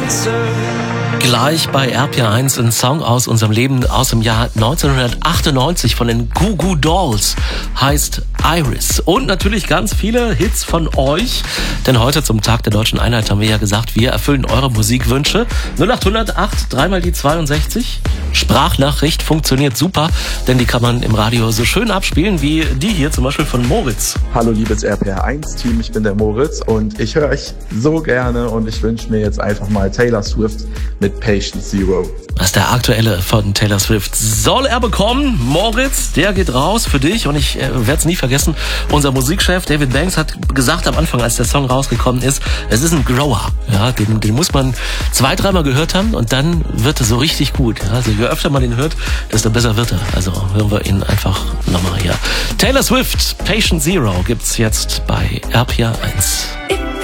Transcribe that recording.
Gleich bei RPR 1 ein Song aus unserem Leben aus dem Jahr 1998 von den Goo Goo Dolls, heißt Iris. Und natürlich ganz viele Hits von euch, denn heute zum Tag der Deutschen Einheit haben wir ja gesagt, wir erfüllen eure Musikwünsche. 0800 8 3 die 62. Sprachnachricht funktioniert super, denn die kann man im Radio so schön abspielen wie die hier zum Beispiel von Moritz. Hallo liebes RPR 1 Team, ich bin der Moritz und ich höre euch so gerne und ich wünsche mir jetzt einfach mal Taylor Swift mit Patient Zero. Das ist der aktuelle von Taylor Swift. Soll er bekommen? Moritz, der geht raus für dich und ich werde es nie vergessen. Unser Musikchef David Banks hat gesagt am Anfang, als der Song rausgekommen ist, es ist ein Grower. Ja, den muss man 2-3 Mal gehört haben und dann wird er so richtig gut. Ja, also je öfter man den hört, desto besser wird er. Also hören wir ihn einfach nochmal hier. Taylor Swift, Patient Zero gibt's jetzt bei RPR 1.